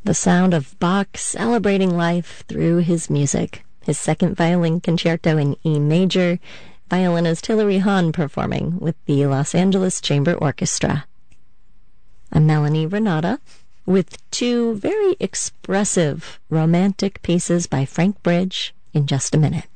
The sound of Bach celebrating life through his music. His second violin concerto in E major, violinist Hilary Hahn performing with the Los Angeles Chamber Orchestra. I'm Melanie Renata with two very expressive romantic pieces by Frank Bridge in just a minute.